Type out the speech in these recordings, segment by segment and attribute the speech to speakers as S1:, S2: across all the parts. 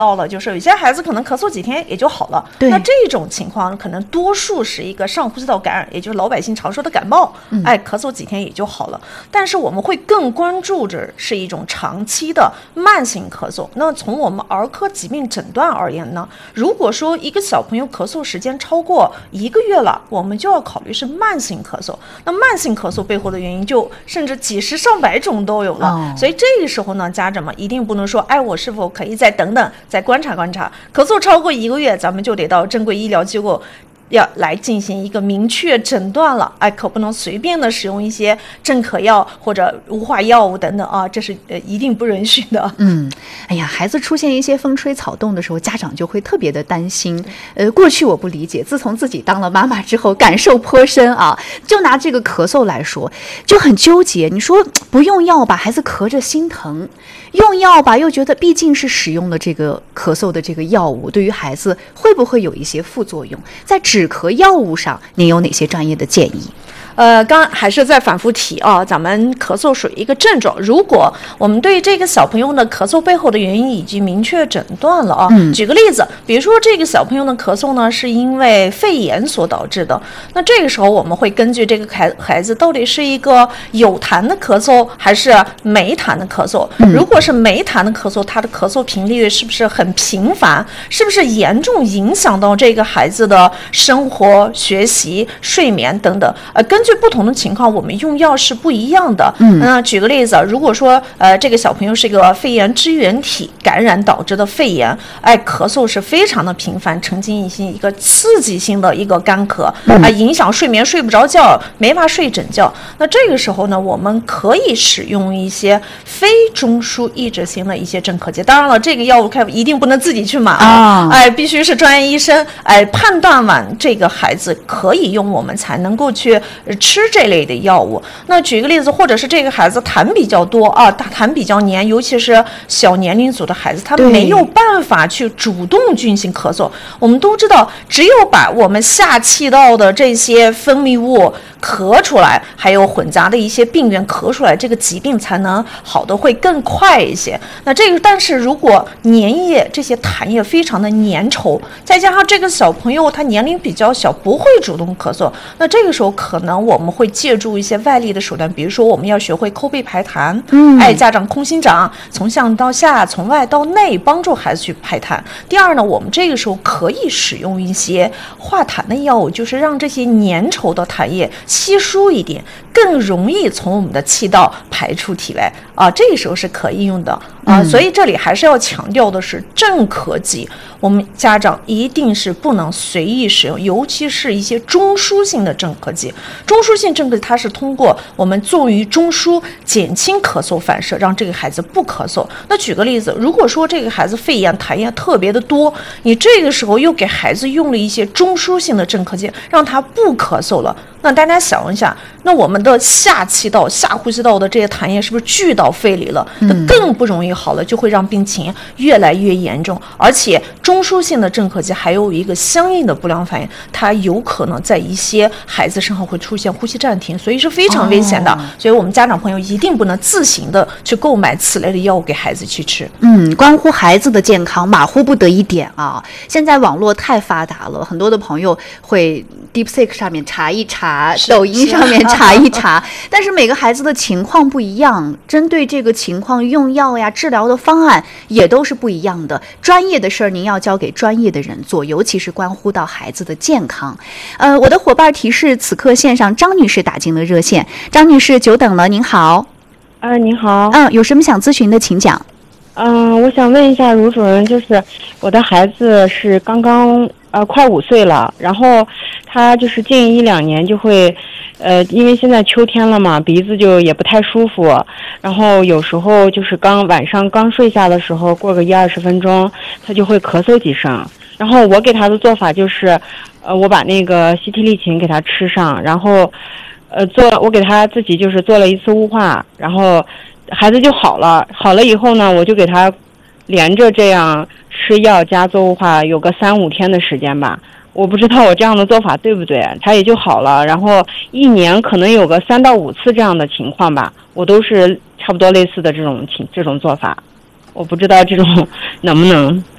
S1: 到了，就是有些孩子可能咳嗽几天也就好了，那这种情况可能多数是一个上呼吸道感染，也就是老百姓常说的感冒，咳嗽几天也就好了。但是我们会更关注着是一种长期的慢性咳嗽。那从我们儿科疾病诊断而言呢，如果说一个小朋友咳嗽时间超过1个月了，我们就要考虑是慢性咳嗽。那慢性咳嗽背后的原因就甚至几十上百种都有了，所以这个时候呢，家长们一定不能说，我是否可以再等等，再观察观察，咳嗽超过1个月，咱们就得到正规医疗机构要来进行一个明确诊断了，可不能随便的使用一些镇咳药或者雾化药物等等啊，这是一定不允许的。
S2: 孩子出现一些风吹草动的时候，家长就会特别的担心。过去我不理解，自从自己当了妈妈之后，感受颇深啊。就拿这个咳嗽来说，就很纠结。你说不用药吧，孩子咳着心疼；用药吧，又觉得毕竟是使用了这个咳嗽的这个药物，对于孩子会不会有一些副作用？在止咳药物上，您有哪些专业的建议？
S1: 刚还是在反复提啊，咱们咳嗽属于一个症状。如果我们对这个小朋友的咳嗽背后的原因已经明确诊断了啊，举个例子，比如说这个小朋友的咳嗽呢是因为肺炎所导致的，那这个时候我们会根据这个孩子到底是一个有痰的咳嗽还是没痰的咳嗽。如果是没痰的咳嗽，他的咳嗽频率是不是很频繁，是不是严重影响到这个孩子的生活、学习、睡眠等等，根据不同的情况，我们用药是不一样的。举个例子，如果说这个小朋友是一个肺炎支原体感染导致的肺炎，咳嗽是非常的频繁，呈现一个刺激性的一个干咳，影响睡眠，睡不着觉，没法睡整觉。那这个时候呢，我们可以使用一些非中枢抑制性的一些镇咳剂。当然了，这个药物一定不能自己去买必须是专业医生判断完这个孩子可以用，我们才能够去吃这类的药物。那举个例子，或者是这个孩子痰比较多痰比较黏，尤其是小年龄组的孩子，他没有办法去主动进行咳嗽。我们都知道，只有把我们下气道的这些分泌物咳出来，还有混杂的一些病原咳出来，这个疾病才能好的会更快一些。那但是如果粘液这些痰液非常的粘稠，再加上这个小朋友他年龄比较小，不会主动咳嗽，那这个时候可能我们会借助一些外力的手段，比如说我们要学会抠背排痰，家长空心掌，从上到下，从外到内，帮助孩子去排痰。第二呢，我们这个时候可以使用一些化痰的药物，就是让这些粘稠的痰液稀疏一点，更容易从我们的气道排出体外这个时候是可以用的所以这里还是要强调的是，镇咳剂我们家长一定是不能随意使用，尤其是一些中枢性的镇咳剂。中枢性镇咳剂它是通过我们作用于中枢减轻咳嗽反射，让这个孩子不咳嗽。那举个例子，如果说这个孩子肺炎痰液特别的多，你这个时候又给孩子用了一些中枢性的镇咳剂，让他不咳嗽了，那大家想一下，那我们的下气道、下呼吸道的这些痰液是不是聚到肺里了？那更不容易好了，就会让病情越来越严重。而且中枢性的镇咳剂还有一个相应的不良反应，它有可能在一些孩子身上会出现呼吸暂停，所以是非常危险的。所以我们家长朋友一定不能自行的去购买此类的药物给孩子去吃。
S2: 关乎孩子的健康，马虎不得一点啊！现在网络太发达了，很多的朋友会 DeepSeek 上面查一查，抖音上面查一查，但是每个孩子的情况不一样，针对这个情况用药呀、治疗的方案也都是不一样的。专业的事儿您要交给专业的人做，尤其是关乎到孩子的健康。我的伙伴提示，此刻线上张女士打进了热线。张女士，久等了，您好。
S3: 您好。
S2: 有什么想咨询的，请讲。
S3: 我想问一下卢主任，就是我的孩子是刚刚快5岁了，然后他就是近1-2年就会因为现在秋天了嘛，鼻子就也不太舒服，然后有时候就是晚上刚睡下的时候，过个10-20分钟他就会咳嗽几声。然后我给他的做法就是我把那个西替利嗪给他吃上，然后我给他自己就是做了一次雾化，然后孩子就好了。好了以后呢，我就给他连着这样吃药加做雾化，有个3-5天的时间吧。我不知道我这样的做法对不对，他也就好了。然后1年可能有个3到5次这样的情况吧，我都是差不多类似的这种做法。我不知道这种能不能。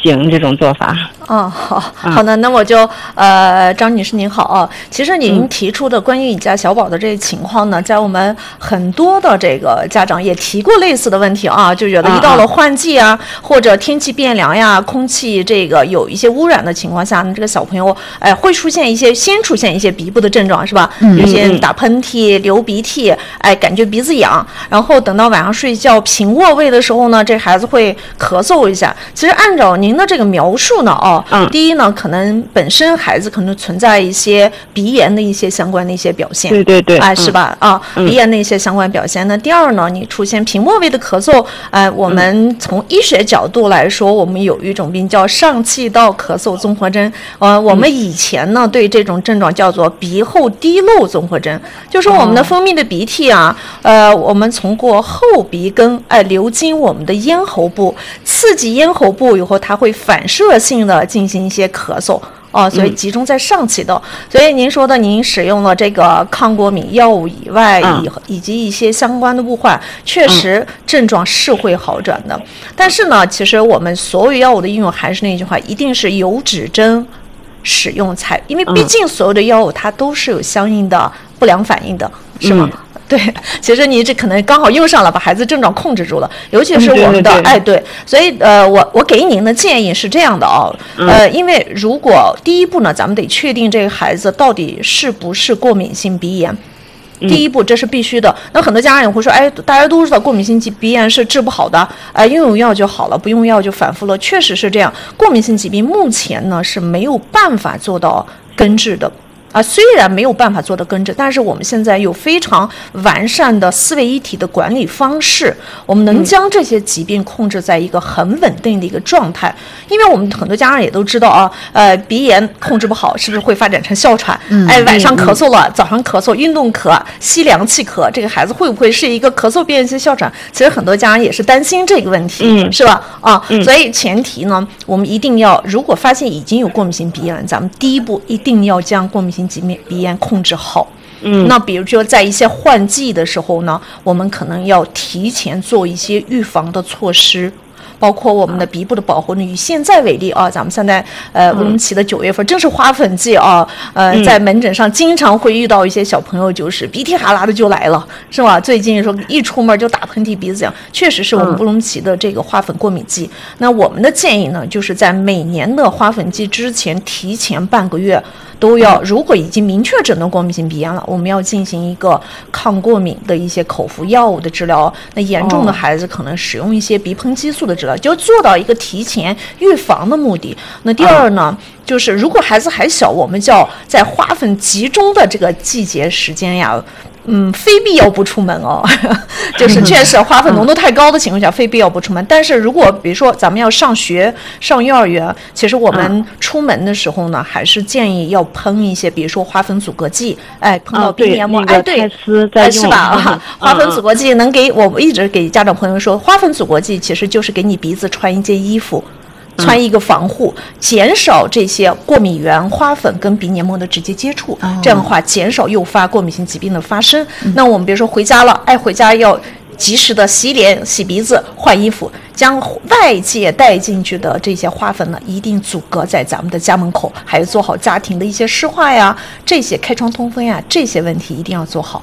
S3: 行这种做法。
S1: 好的，那我就张女士您好啊。其实您提出的关于你家小宝的这个情况呢，在我们很多的这个家长也提过类似的问题啊，就觉得一到了换季啊，或者天气变凉呀，空气这个有一些污染的情况下，这个小朋友会先出现一些鼻部的症状是吧？有些打喷嚏、流鼻涕，感觉鼻子痒，然后等到晚上睡觉平卧位的时候呢，这孩子会咳嗽一下。其实按照您的这个描述呢，第一呢，可能本身孩子可能存在一些鼻炎的一些相关的一些表现，
S3: 对，
S1: 是吧？鼻炎的一些相关表现。那第二呢，你出现平卧位的咳嗽，我们从医学角度来说，我们有一种病叫上气道咳嗽综合征。我们以前呢对这种症状叫做鼻后滴漏综合征，就是我们的分泌的鼻涕啊，我们从过后鼻根流经我们的咽喉部，刺激咽喉部以后，它会反射性的进行一些咳嗽。所以集中在上气道。所以您说的，您使用了这个抗过敏药物以外，以及一些相关的物换，确实症状是会好转的。但是呢，其实我们所有药物的应用还是那句话，一定是有指针使用才，因为毕竟所有的药物它都是有相应的不良反应的，是吗？对，其实你这可能刚好用上了，把孩子症状控制住了，尤其是我们的对，所以我给您的建议是这样的因为如果第一步呢，咱们得确定这个孩子到底是不是过敏性鼻炎。第一步这是必须的。那很多家长也会说，大家都知道过敏性鼻炎是治不好的，用药就好了，不用药就反复了，确实是这样。过敏性疾病目前呢是没有办法做到根治的。虽然没有办法做到根治，但是我们现在有非常完善的思维一体的管理方式，我们能将这些疾病控制在一个很稳定的一个状态。因为我们很多家长也都知道鼻炎控制不好，是不是会发展成哮喘？晚上咳嗽了，早上咳嗽，运动咳，吸凉气咳，这个孩子会不会是一个咳嗽变性哮喘？其实很多家长也是担心这个问题，是吧？所以前提呢，我们一定要，如果发现已经有过敏性鼻炎，咱们第一步一定要将过敏性鼻炎控制好。那比如说在一些换季的时候呢，我们可能要提前做一些预防的措施，包括我们的鼻部的保护呢。以现在为例咱们现在乌鲁木齐的9月份正是花粉季在门诊上经常会遇到一些小朋友就是鼻涕哈喇的就来了，是吧？最近说一出门就打喷嚏鼻子痒，确实是我们乌鲁木齐的这个花粉过敏季。那我们的建议呢，就是在每年的花粉季之前提前半个月都要，如果已经明确诊断过敏性鼻炎了，我们要进行一个抗过敏的一些口服药物的治疗。那严重的孩子可能使用一些鼻喷激素的治疗，就做到一个提前预防的目的。那第二呢，就是如果孩子还小，我们叫在花粉集中的这个季节时间呀，非必要不出门就是确实花粉浓度太高的情况下，非必要不出门。但是如果比如说咱们要上学、上幼儿园，其实我们出门的时候呢，还是建议要喷一些，比如说花粉阻隔剂，喷到鼻黏膜，对，是吧？花粉阻隔剂能给我一直给家长朋友说，花粉阻隔剂其实就是给你鼻子穿一件衣服。穿一个防护，减少这些过敏源、花粉跟鼻黏膜的直接接触，这样的话减少诱发过敏性疾病的发生。那我们比如说回家了，回家要及时的洗脸、洗鼻子、换衣服，将外界带进去的这些花粉呢，一定阻隔在咱们的家门口，还有做好家庭的一些湿化呀，这些开窗通风呀，这些问题一定要做好。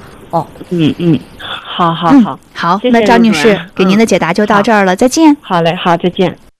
S3: 好，
S2: 好，那张女士给您的解答就到这儿了，再见。
S3: 好嘞，好，再见。